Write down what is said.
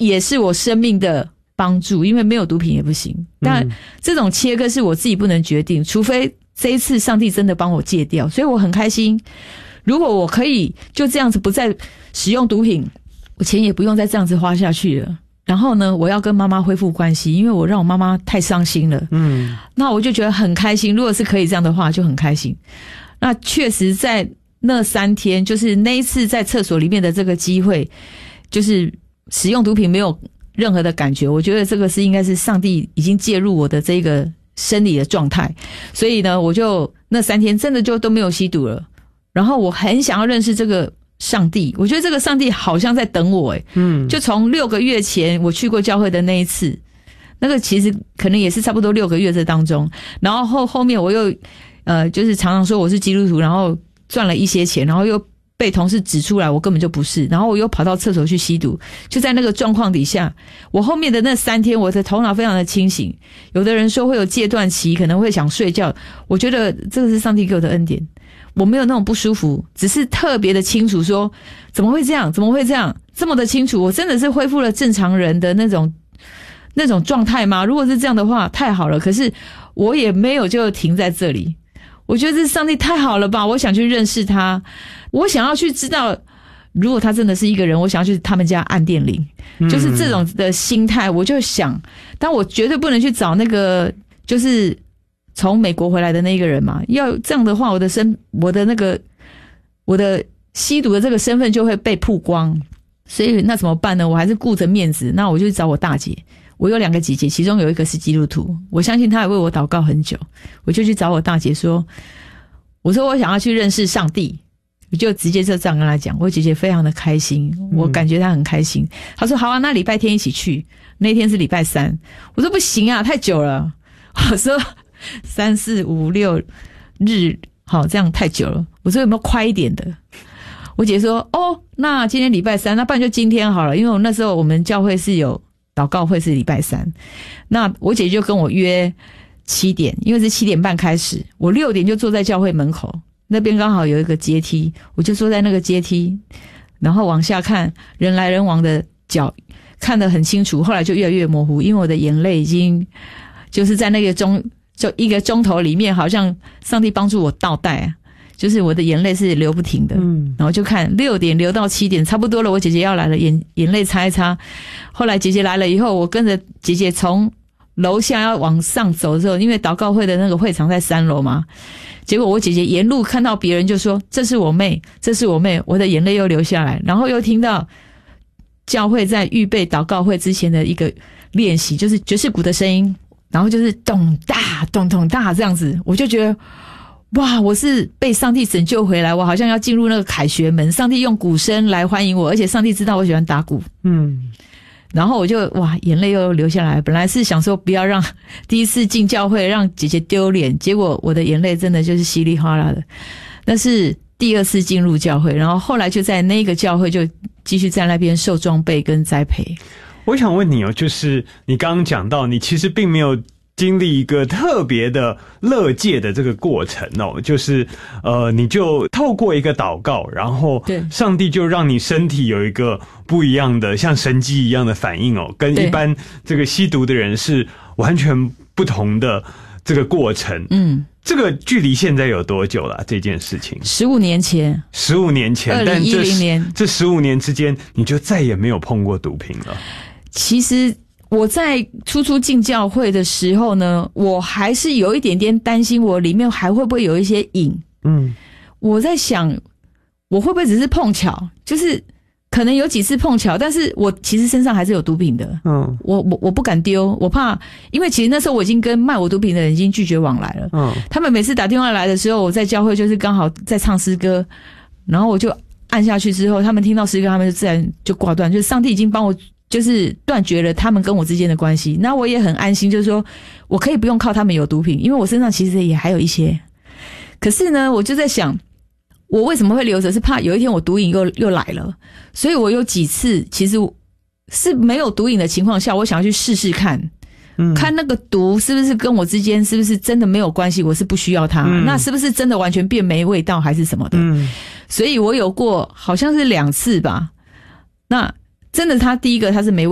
也是我生命的帮助，因为没有毒品也不行。但这种切割是我自己不能决定，除非这一次上帝真的帮我戒掉，所以我很开心。如果我可以就这样子不再使用毒品，我钱也不用再这样子花下去了。然后呢，我要跟妈妈恢复关系，因为我让我妈妈太伤心了。那我就觉得很开心，如果是可以这样的话就很开心。那确实在那3天，就是那一次在厕所里面的这个机会，就是使用毒品没有任何的感觉，我觉得这个是应该是上帝已经介入我的这个生理的状态。所以呢，我就那3天真的就都没有吸毒了。然后我很想要认识这个上帝，我觉得这个上帝好像在等我就从6个月前我去过教会的那一次，那个其实可能也是差不多6个月这当中，然后后面我又就是常常说我是基督徒，然后赚了一些钱，然后又被同事指出来我根本就不是，然后我又跑到厕所去吸毒。就在那个状况底下，我后面的那3天我的头脑非常的清醒。有的人说会有戒断期，可能会想睡觉，我觉得这个是上帝给我的恩典，我没有那种不舒服，只是特别的清楚说怎么会这样这么的清楚，我真的是恢复了正常人的那种状态吗？如果是这样的话太好了，可是我也没有就停在这里。我觉得这上帝太好了吧，我想去认识他，我想要去知道如果他真的是一个人，我想要去他们家按电铃，就是这种的心态。我就想，但我绝对不能去找那个就是从美国回来的那个人嘛，要这样的话我的吸毒的这个身份就会被曝光。所以那怎么办呢？我还是顾着面子，那我就去找我大姐。我有2个姐姐，其中有一个是基督徒，我相信她也为我祷告很久。我就去找我大姐说，我说我想要去认识上帝，我就直接就这样跟她讲。我姐姐非常的开心，我感觉她很开心。她说好啊，那礼拜天一起去。那天是礼拜3，我说不行啊，太久了。我说3、4、5、6日，好，这样太久了。我说有没有快一点的？我姐说那今天礼拜3，那不然就今天好了，因为我那时候我们教会是有祷告会是礼拜3，那我姐就跟我约7点，因为是7点半开始，我6点就坐在教会门口，那边刚好有一个阶梯，我就坐在那个阶梯，然后往下看人来人往的脚，看得很清楚，后来就越来越模糊，因为我的眼泪已经就是在那个就1个钟头里面，好像上帝帮助我倒带啊，就是我的眼泪是流不停的，然后就看6点流到7点，差不多了，我姐姐要来了，眼泪擦一擦。后来姐姐来了以后，我跟着姐姐从楼下要往上走的时候，因为祷告会的那个会场在3楼嘛，结果我姐姐沿路看到别人就说这是我妹，这是我妹，我的眼泪又流下来。然后又听到教会在预备祷告会之前的一个练习，就是爵士鼓的声音，然后就是咚大咚咚大这样子，我就觉得哇，我是被上帝拯救回来，我好像要进入那个凯旋门，上帝用鼓声来欢迎我，而且上帝知道我喜欢打鼓。然后我就哇，眼泪又流下来。本来是想说不要让第一次进教会让姐姐丢脸，结果我的眼泪真的就是稀里哗啦的。那是第2次进入教会，然后后来就在那个教会就继续在那边受装备跟栽培。 我想问你就是你刚刚讲到你其实并没有经历一个特别的乐戒的这个过程就是你就透过一个祷告，然后上帝就让你身体有一个不一样的像神迹一样的反应跟一般这个吸毒的人是完全不同的这个过程。这个距离现在有多久了？这件事情 15年前 ，15年前，但 2010年这15年之间，你就再也没有碰过毒品了。 其实我在初进教会的时候呢，我还是有一点点担心我里面还会不会有一些瘾。我在想我会不会只是碰巧，就是可能有几次碰巧，但是我其实身上还是有毒品的。我不敢丢，我怕，因为其实那时候我已经跟卖我毒品的人已经拒绝往来了。他们每次打电话来的时候，我在教会就是刚好在唱诗歌，然后我就按下去之后，他们听到诗歌，他们就自然就挂断，就是上帝已经帮我就是断绝了他们跟我之间的关系。那我也很安心，就是说我可以不用靠他们有毒品，因为我身上其实也还有一些。可是呢，我就在想我为什么会留着，是怕有一天我毒瘾又来了。所以我有几次其实是没有毒瘾的情况下，我想要去试试看，看那个毒是不是跟我之间是不是真的没有关系，我是不需要它，那是不是真的完全变没味道还是什么的。所以我有过好像是2次吧，那真的他第一个他是没味道。